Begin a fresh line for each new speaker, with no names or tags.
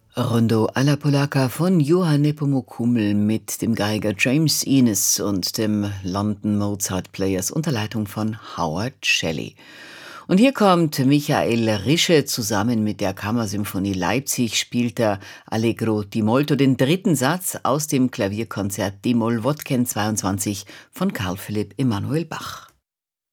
Rondo alla Polacca von Johann Nepomuk Hummel mit dem Geiger James Innes und dem London Mozart Players unter Leitung von Howard Shelley. Und hier kommt Michael Rische zusammen mit der Kammersymphonie Leipzig, spielt er Allegro di molto, den dritten Satz aus dem Klavierkonzert D-Moll Wodken 22 von Carl Philipp Emanuel Bach.